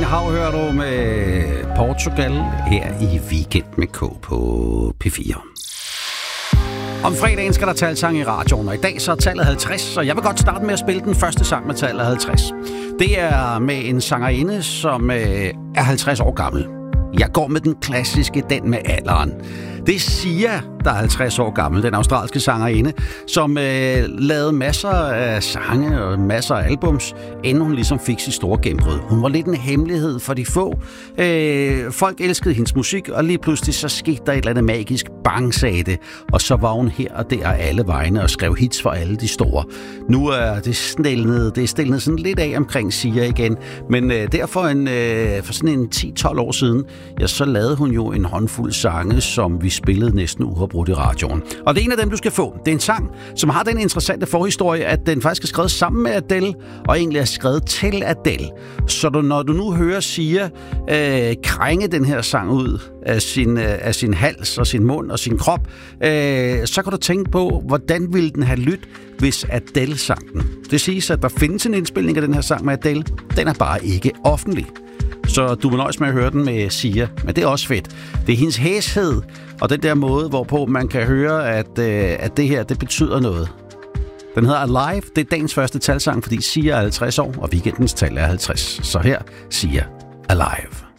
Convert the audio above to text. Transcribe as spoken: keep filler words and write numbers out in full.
Hav hører du med Portugal her i Weekend med K på P fire. Om fredagen skal der talsang i radioen, og i dag så er tallet halvtreds, så jeg vil godt starte med at spille den første sang med tallet halvtreds. Det er med en sangerinde, som øh, er halvtreds år gammel. Jeg går med den klassiske, den med alderen. Det er Sia, der er halvtreds år gammel, den australske sangerinde, som øh, lavede masser af sange og masser af albums, inden hun ligesom fik sit store gennembrud. Hun var lidt en hemmelighed for de få. Øh, folk elskede hendes musik, og lige pludselig så skete der et eller andet magisk bang, sagde det. Og så var hun her og der alle vegne og skrev hits for alle de store. Nu er det stilnet, det er stilnet sådan lidt af omkring Sia igen, men øh, derfor en, øh, for sådan en ti tolv år siden, ja, så lavede hun jo en håndfuld sange, som vi spillede næsten uafbrudt i radioen. Og det er en af dem, du skal få. Det er en sang, som har den interessante forhistorie, at den faktisk er skrevet sammen med Adele, og egentlig er skrevet til Adele. Så du, når du nu hører Sia øh, krænge den her sang ud af sin, øh, af sin hals og sin mund og sin krop, øh, så kan du tænke på, hvordan ville den have lyttet, hvis Adele sang den. Det siges, at der findes en indspilning af den her sang med Adele. Den er bare ikke offentlig. Så du vil nøjes med at høre den med Sia, men det er også fedt. Det er hendes hæshed, og den der måde, hvorpå man kan høre, at, øh, at det her, det betyder noget. Den hedder Alive, det er dagens første talsang, fordi Sia er halvtreds år, og weekendens tal er halvtreds. Så her, Sia, Alive.